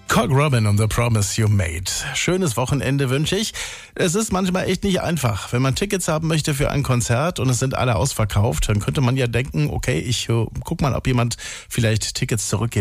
Cock Robin und The Promise You Made. Schönes Wochenende wünsche ich. Es ist manchmal echt nicht einfach. Wenn man Tickets haben möchte für ein Konzert und es sind alle ausverkauft, dann könnte man ja denken, okay, ich guck mal, ob jemand vielleicht Tickets zurückgibt.